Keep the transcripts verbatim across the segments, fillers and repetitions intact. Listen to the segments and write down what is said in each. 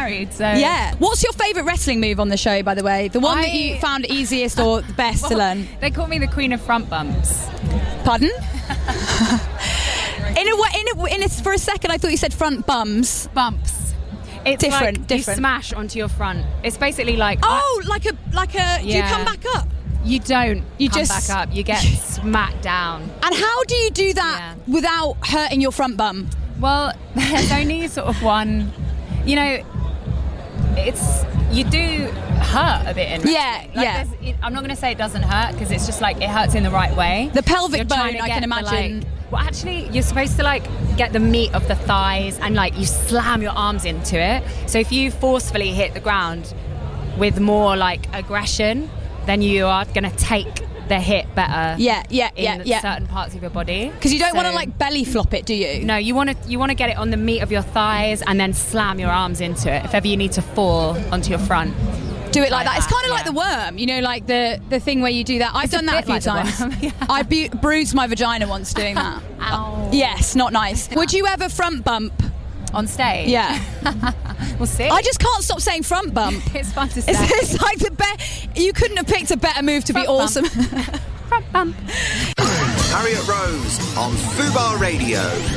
married, so yeah. What's your favourite wrestling move on the show, by the way? The one I- that you found easiest or the best well, to learn? They call me the queen of front bumps. Pardon? in a way, in a, in a, for a second, I thought you said front bums. Bumps. It's Different, like different. you smash onto your front. It's basically like Oh, like a like a. Do you Yeah. come back up? you don't You come just- back up. You get smacked down. And how do you do that Yeah. without hurting your front bum? Well, there's only sort of one. You know, it's you do hurt a bit in wrestling. Yeah, Like, yeah. there's- it, I'm not going to say it doesn't hurt because it's just like it hurts in the right way. The pelvic You're bone, trying to I get can the, imagine. like- well, actually, you're supposed to like get the meat of the thighs and like you slam your arms into it. So if you forcefully hit the ground with more like aggression, then you are going to take the hit better. Yeah, yeah, in yeah, yeah. certain parts of your body. Because you don't want to So- like belly flop it, do you? No, you want to you want to get it on the meat of your thighs and then slam your arms into it if ever you need to fall onto your front. Do it like that. It's kind of yeah. like the worm, you know, like the, the thing where you do that. I've It's a done that a bit few like the times. worm, yeah. I bu- bruised my vagina once doing that. Ow. Yes, not nice. Would you ever front bump? On stage? Yeah. We'll see. I just can't stop saying front bump. It's fun to say. It's, it's like the best. You couldn't have picked a better move to be Front awesome. bump. Front bump. Harriet Rose on Fubar Radio.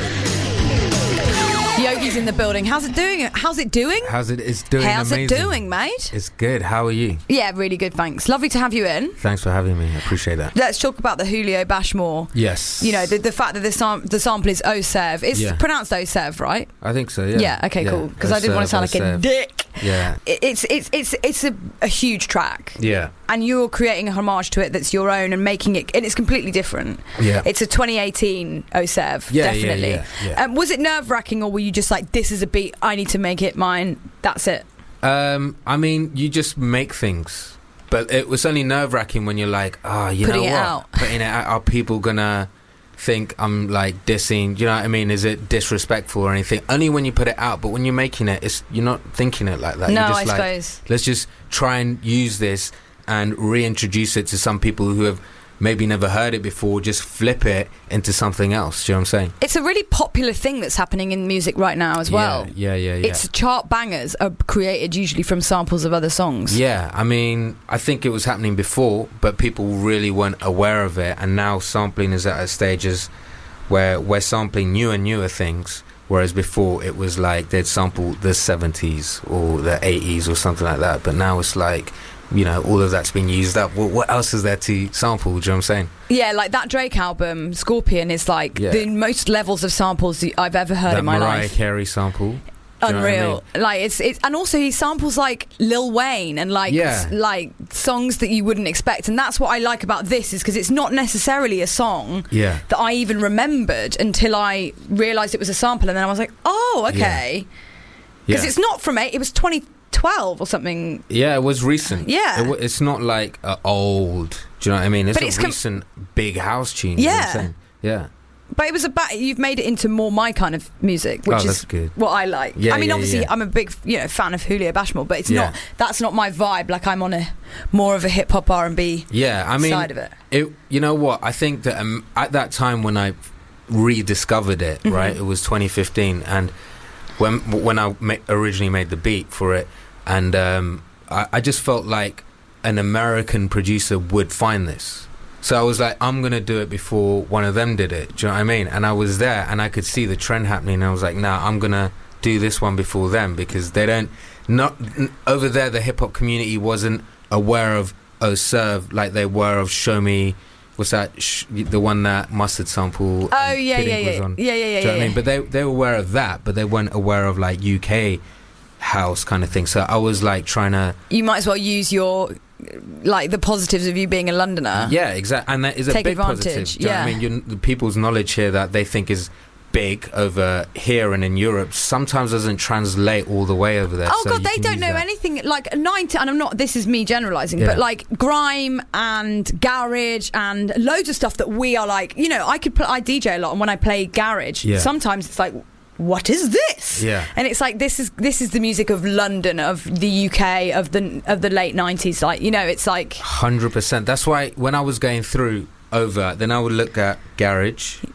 Yogi's in the building. How's it doing? How's it doing? How's it? It's doing How's amazing. it doing, mate? It's good. How are you? Yeah, really good, thanks. Lovely to have you in. Thanks for having me. I appreciate that. Let's talk about the Julio Bashmore. Yes. You know, the, the fact that the, sam- the sample is Osev. It's Yeah. pronounced Osev, right? I think so. Yeah. Yeah, okay, cool. Because I didn't want to sound like a Osev. dick. Yeah. It- It's it's it's it's a, a huge track. Yeah. And you're creating a homage to it that's your own and making it, and it's completely different. Yeah. It's a twenty eighteen Osev, Yeah, yeah, definitely. yeah, yeah. Um, was it nerve wracking, or were you just like, this is a beat, I need to make it mine, that's it? Um, I mean, you just make things, but it was only nerve wracking when you're like, ah, oh, you Putting know it what? out. Putting it out. Are people gonna think I'm like dissing? Do you know what I mean? Is it disrespectful or anything? Only when you put it out, but when you're making it, it's you're not thinking it like that. No, you're just I like, suppose. Let's just try and use this and reintroduce it to some people who have maybe never heard it before. Just flip it into something else. Do you know what I'm saying? It's a really popular thing that's happening in music right now as well. Yeah, yeah, yeah. yeah. It's chart bangers are created usually from samples of other songs. Yeah, I mean, I think it was happening before, but people really weren't aware of it, and now sampling is at a stage as where we're sampling newer and newer things, whereas before it was like they'd sample the seventies or the eighties or something like that, but now it's like, you know, all of that's been used up. Well, what else is there to sample? Do you know what I'm saying? Yeah, like that Drake album, Scorpion, is like Yeah. the most levels of samples that I've ever heard that in my Mariah life. Carey sample. Do you know what I Unreal. mean? Like it's it's and also he samples like Lil Wayne and like Yeah. s- like songs that you wouldn't expect, and that's what I like about this, is because it's not necessarily a song Yeah. that I even remembered until I realised it was a sample, and then I was like, oh, okay, because Yeah. it's not from eight, it was twenty twelve or something. Yeah, it was recent. Yeah. It w- it's not like uh, old. Do you know what I mean? It's But a it's com- recent big house tune. You know what I'm Yeah. saying? Yeah. But it was about, you've made it into more my kind of music, which Oh, is that's good. what I like. Yeah, I mean, yeah, obviously, yeah. I'm a big, you know, fan of Julio Bashmore, but it's Yeah. not. That's not my vibe. Like I'm on a more of a hip hop R and B Yeah, I mean, side of it. it. You know what? I think that um, at that time when I rediscovered it, Mm-hmm. right, it was twenty fifteen, and when when I ma- originally made the beat for it, and um, I, I just felt like an American producer would find this. So I was like, I'm gonna do it before one of them did it. Do you know what I mean? And I was there, and I could see the trend happening. And I was like, nah, I'm gonna do this one before them, because they don't. Not n- over there, the hip hop community wasn't aware of Oserve like they were of Show Me. What's that? Sh- the one that Mustard sample. Oh and yeah, Kid yeah, Ink was yeah, on. yeah, yeah, yeah. Do you know what yeah. I mean? But they they were aware of that, but they weren't aware of like U K house kind of thing. So I was like trying to. You might as well use your like the positives of you being a Londoner. Yeah, exactly, and that is a Take big advantage, positive. Do you know what I yeah. mean? You, the people's knowledge here that they think is big over here and in Europe sometimes doesn't translate all the way over there. Oh so god, you they can don't use know that. anything like ninety. And I'm not. This is me generalising, Yeah. but like grime and garage and loads of stuff that we are like. You know, I could put I D J a lot, and when I play garage, Yeah. sometimes it's like, what is this? Yeah. And it's like this is this is the music of London, of the U K, of the of the late nineties. Like, you know, it's like one hundred percent. That's why when I was going through over, then I would look at garage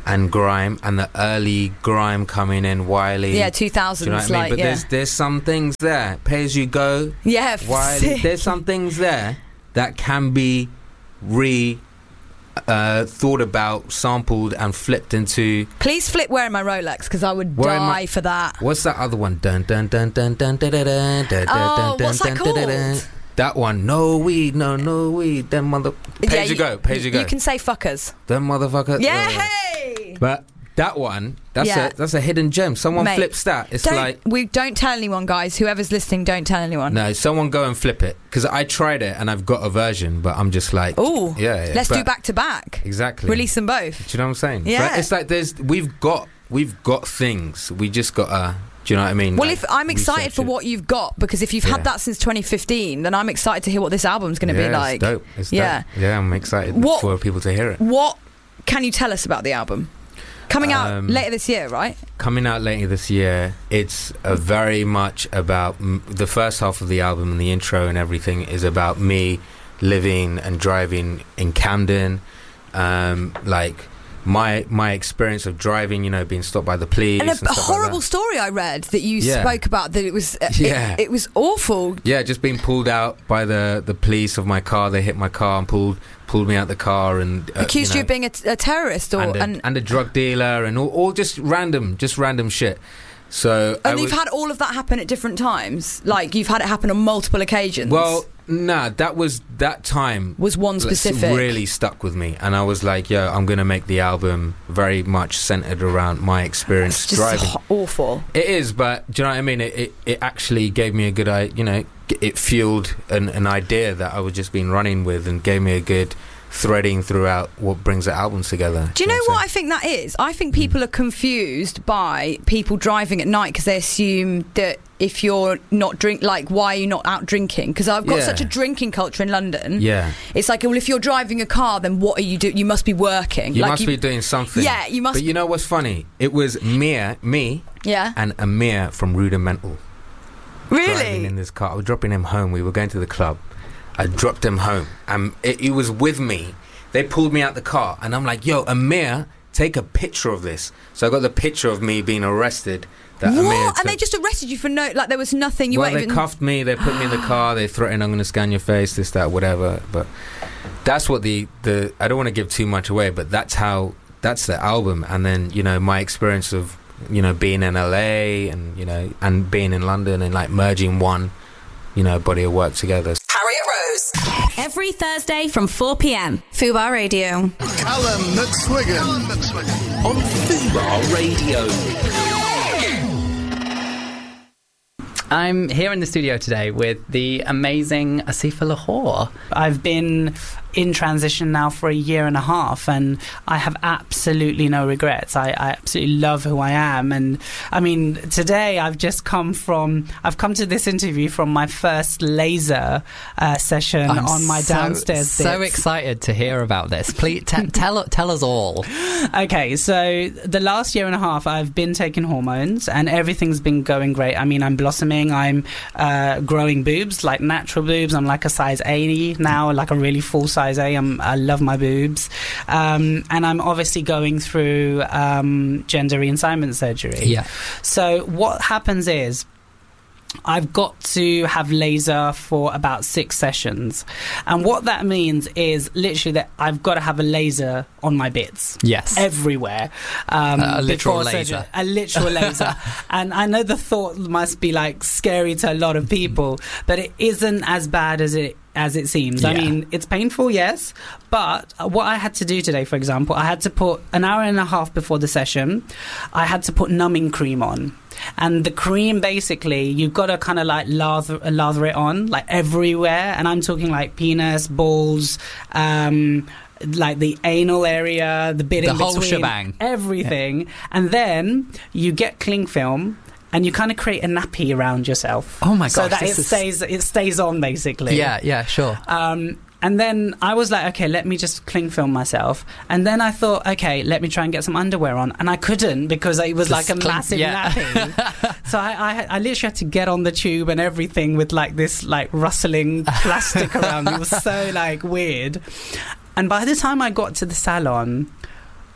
and grime, and the early grime coming in, Wiley. Yeah, two thousands. Do you know what I mean? Like, but yeah. there's there's some things there. Pay as you go. Yeah, Wiley. sick. There's some things there that can be re uh, thought about, sampled, and flipped into. Please flip Wearing My Rolex, because I would Wearing die My- for that. What's that other one? Dun dun dun dun dun dun dun dun dun Oh, dun what's that dun dun dun dun. called? That one. No weed, no no weed. Them mother. Pay Yeah, as you go. Pay as you go. You can say fuckers. Them motherfucker. Yeah, uh, hey! But that one, that's Yeah. a that's a hidden gem. Someone Mate, flips that. It's Don't, like we don't tell anyone, guys. Whoever's listening, don't tell anyone. no. Someone go and flip it, because I tried it and I've got a version, but I'm just like, Ooh, yeah, yeah. let's but- do back to back. Exactly. Release them both. Do you know what I'm saying? Yeah. But it's like there's we've got we've got things. We just got to. Do you know what I mean? Well, Like, if I'm excited research for it. what you've got, because if you've Yeah. had that since twenty fifteen, then I'm excited to hear what this album's going to yeah, be like. It's dope. It's Yeah. dope. Yeah, I'm excited What- for people to hear it. What can you tell us about the album? Coming out Um, later this year, right? Coming out later this year, it's a very much about m- the first half of the album, and the intro and everything is about me living and driving in Camden, um, like my my experience of driving, you know, being stopped by the police And and, a, a stuff horrible like that. story I read that you Yeah. spoke about, that it was uh, Yeah. it, it was awful. Yeah, just being pulled out by the, the police of my car. They hit my car and pulled pulled me out the car and uh, Accused you, know, of being a, a terrorist, or and, a, and, and a drug dealer and all, all just random, just random shit. So I and you've was- had all of that happen at different times. Like you've had it happen on multiple occasions. well, nah, that was that time was one like, specific. really stuck with me, and I was like, yo, I'm gonna make the album very much centered around my experience It's just driving. ho- awful. It is, but do you know what I mean? It it, it actually gave me a good, I you know, g- it fueled an, an idea that I was just been running with, and gave me a good threading throughout what brings the albums together. Do you know I'm what I saying? think that is? I think people are confused by people driving at night because they assume that if you're not drink, like, why are you not out drinking? Because I've got Yeah. such a drinking culture in London. Yeah, It's like, well, if you're driving a car, then what are you doing? You must be working. you like must be doing something. Yeah, you must. But you know what's funny? It was Mia, me, Yeah. and Amir from Rudimental driving Really? in this car. I was dropping him home. We were going to the club. I dropped him home, and it, he was with me. They pulled me out the car, and I'm like, "Yo, Amir, take a picture of this." So I got the picture of me being arrested. That Amir What? took. And they just arrested you for no, like there was nothing. You well, weren't they even. cuffed me. They put me in the car. They threatened, "I'm going to scan your face," this, that, whatever. But that's what the the. I don't want to give too much away, but that's how. That's the album, and then you know my experience of you know being in L A and you know and being in London and like merging one, you know, body of work together. Harriet Rose. Every Thursday from four p.m. Fubar Radio. Callum McSwiggan on Fubar Radio. I'm here in the studio today with the amazing Asifa Lahore. I've been in transition now for a year and a half, and I have absolutely no regrets. I, I absolutely love who I am, and I mean, today I've just come from I've come to this interview from my first laser uh, session I'm on my so, downstairs So bits. excited to hear about this. Please t- tell tell us all. Okay, so the last year and a half I've been taking hormones, and everything's been going great. I mean, I'm blossoming, I'm uh, growing boobs, like natural boobs. I'm like a size eighty now, like a really full size A. I'm, I love my boobs. Um, and I'm obviously going through um, gender reassignment surgery. Yeah. So what happens is, I've got to have laser for about six sessions. And what that means is literally that I've got to have a laser on my bits. Yes. Everywhere. Um, A literal before laser. surgery. A literal laser. And I know the thought must be like scary to a lot of people, but it isn't as bad as it as it seems. I Yeah. mean, it's painful, yes, but what I had to do today, for example, I had to put an hour and a half before the session, I had to put numbing cream on. And the cream, basically, you've got to kind of like lather, lather it on, like everywhere. And I'm talking like penis, balls, um, like the anal area, the bit The in whole between, shebang. everything. Yeah. And then you get cling film, and you kind of create a nappy around yourself. Oh my So gosh, that it this is- stays, it stays on, basically. Yeah, yeah, sure. Um, and then I was like, okay, let me just cling film myself. And then I thought, okay, let me try and get some underwear on. And I couldn't because it was Just like a cling- massive yeah. nappy. So I, I, I literally had to get on the tube and everything with like this like rustling plastic around me. It was so like weird. And by the time I got to the salon,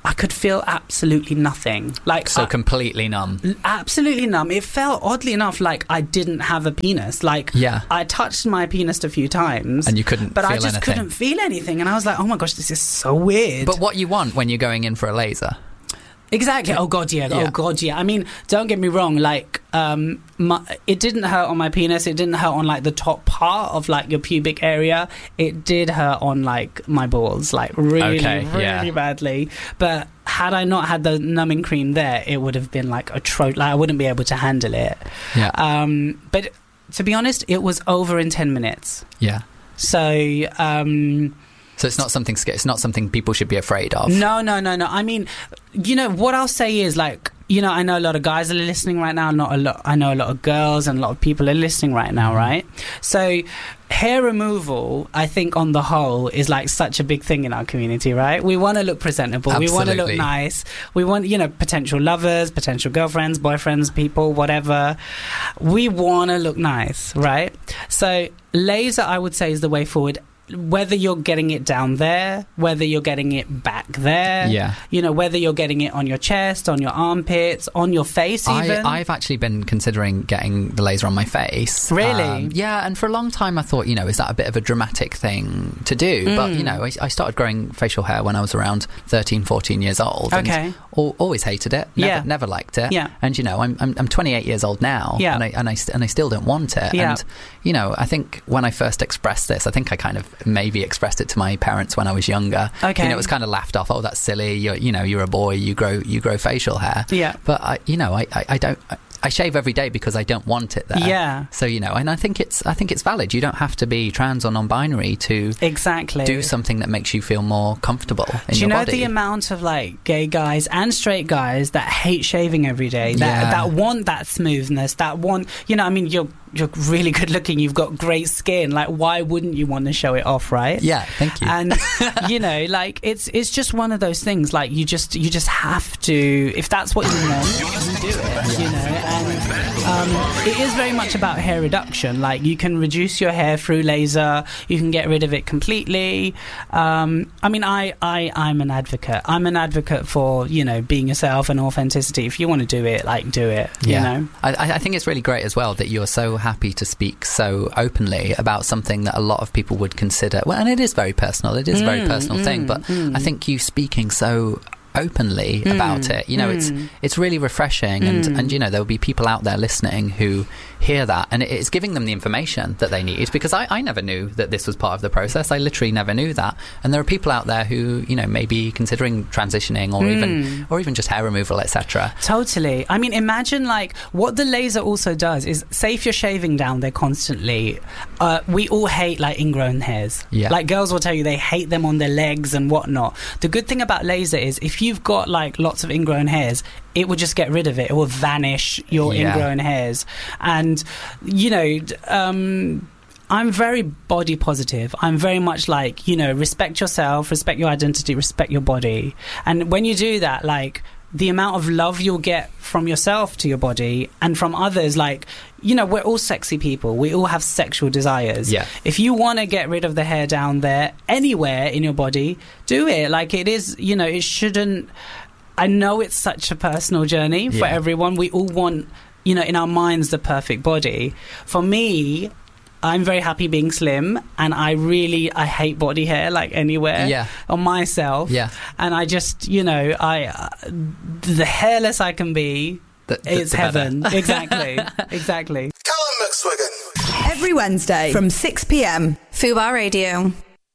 I could feel absolutely nothing. Like So I, completely numb. absolutely numb. It felt, oddly enough, like I didn't have a penis. Like Yeah. I touched my penis a few times, And you couldn't but feel I just anything. couldn't feel anything. And I was like, oh my gosh, this is so weird. But what you want when you're going in for a laser? Exactly. Oh god, yeah. Yeah. Oh god, yeah. I mean, don't get me wrong. Like, um, my, it didn't hurt on my penis. It didn't hurt on like the top part of like your pubic area. It did hurt on like my balls, like really, Okay, really yeah. badly. But had I not had the numbing cream there, it would have been like a tro. Like I wouldn't be able to handle it. Yeah. Um, but to be honest, it was over in ten minutes. Yeah. So. Um, So it's not something sca- it's not something people should be afraid of. No, no, no, no. I mean, you know, what I'll say is like, you know, I know a lot of guys are listening right now. Not a lot. I know a lot of girls and a lot of people are listening right now, right? So hair removal, I think on the whole, is like such a big thing in our community, right? We want to look presentable. We want to look Absolutely. nice. We want, you know, potential lovers, potential girlfriends, boyfriends, people, whatever. We want to look nice, right? So laser, I would say, is the way forward. Whether you're getting it down there, whether you're getting it back there, Yeah. you know, whether you're getting it on your chest, on your armpits, on your face even. I, I've actually been considering getting the laser on my face. Really? Um, yeah, and for a long time I thought, you know, is that a bit of a dramatic thing to do? Mm. But, you know, I, I started growing facial hair when I was around thirteen, fourteen years old. Okay. And al- always hated it. Never, Yeah. never liked it. Yeah. And, you know, I'm, I'm, I'm twenty-eight years old now. Yeah. And I, and, I, st- and I still don't want it. Yeah. And, you know, I think when I first expressed this, I think I kind of maybe expressed it to my parents when I was younger. Okay. You know, it was kind of laughed off. Oh, that's silly. You're, you know, you're a boy. You grow, you grow facial hair. Yeah. But I, you know, I, I, I don't. I, I shave every day because I don't want it there. Yeah. So, you know, and I think it's I think it's valid. You don't have to be trans or non-binary to Exactly. do something that makes you feel more comfortable in Do you your know body. the amount of like gay guys and straight guys that hate shaving every day, that Yeah. that want that smoothness, that want, you know, I mean, you're you're really good looking, you've got great skin. Like, why wouldn't you want to show it off, right? Yeah, thank you. And you know, like it's it's just one of those things. Like you just you just have to, if that's what you want, you do it. You know, and um, it is very much about hair reduction. Like you can reduce your hair through laser. You can get rid of it completely. Um, I mean, I I I'm an advocate. I'm an advocate for, you know, being yourself and authenticity. If you want to do it, like do it. Yeah. You know. I, I think it's really great as well that you're so happy to speak so openly about something that a lot of people would consider, well, and it is very personal, it is a very Mm, personal mm, thing, but mm. I think you speaking so openly Mm, about it, you know, mm. it's it's really refreshing, and, Mm. and you know, there will be people out there listening who hear that, and it's giving them the information that they need, because I, I never knew that this was part of the process. I literally never knew that, and there are people out there who, you know, may be considering transitioning or Mm. even or even just hair removal, etc. Totally. I mean, imagine like what the laser also does is, say if you're shaving down there constantly, uh, we all hate like ingrown hairs. Yeah. Like girls will tell you they hate them on their legs and whatnot. The good thing about laser is if you've got like lots of ingrown hairs, it will just get rid of it. It will vanish your Yeah. ingrown hairs. And, you know, d- um, I'm very body positive. I'm very much like, you know, respect yourself, respect your identity, respect your body. And when you do that, like, the amount of love you'll get from yourself to your body and from others, like, you know, we're all sexy people. We all have sexual desires. Yeah. If you want to get rid of the hair down there, anywhere in your body, do it. Like, it is, you know, it shouldn't... I know it's such a personal journey for Yeah. everyone. We all want, you know, in our minds, the perfect body. For me, I'm very happy being slim, and I really, I hate body hair, like anywhere Yeah. on myself. Yeah. And I just, you know, I, uh, the hairless I can be, The- the- it's the better. heaven. Exactly. Exactly. Callum McSwiggan. Every Wednesday from six p.m. Fubar Radio.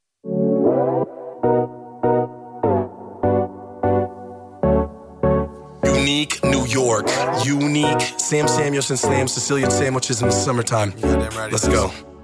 Unique New York. Unique. Sam Samuelson slams Sicilian sandwiches in the summertime. Let's go.